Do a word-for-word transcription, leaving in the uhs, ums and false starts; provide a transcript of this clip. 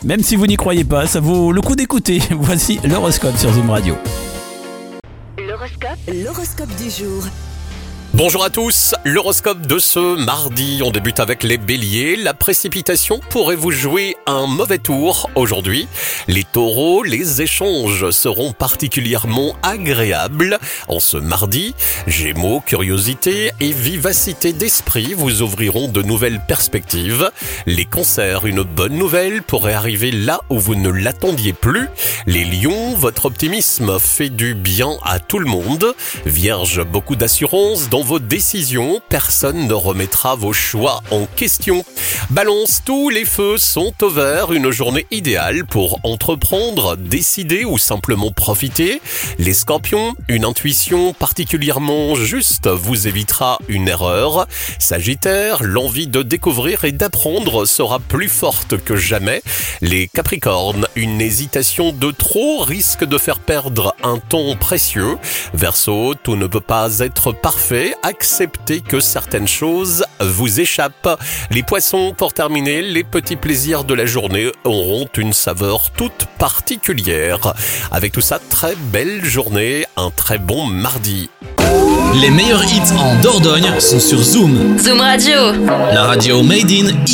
Même si vous n'y croyez pas, ça vaut le coup d'écouter. Voici l'horoscope sur Zoom Radio. L'horoscope, l'horoscope du jour. Bonjour à tous, l'horoscope de ce mardi, on débute avec les béliers. La précipitation pourrait vous jouer un mauvais tour aujourd'hui. Les taureaux, les échanges seront particulièrement agréables en ce mardi. Gémeaux, curiosité et vivacité d'esprit vous ouvriront de nouvelles perspectives. Les cancers, une bonne nouvelle pourrait arriver là où vous ne l'attendiez plus. Les lions, votre optimisme fait du bien à tout le monde. Vierge, beaucoup d'assurance dans vos décisions, personne ne remettra vos choix en question. Balance, tous les feux sont au vert, une journée idéale pour entreprendre, décider ou simplement profiter. Les scorpions, une intuition particulièrement juste vous évitera une erreur. Sagittaire, l'envie de découvrir et d'apprendre sera plus forte que jamais. Les capricornes, une hésitation de trop risque de faire perdre un temps précieux. Verseau, tout ne peut pas être parfait. Acceptez que certaines choses vous échappent. Les poissons, pour terminer, les petits plaisirs de la journée auront une saveur toute particulière. Avec tout ça, très belle journée, un très bon mardi. Les meilleurs hits en Dordogne sont sur Zoom. Zoom Radio. La radio made in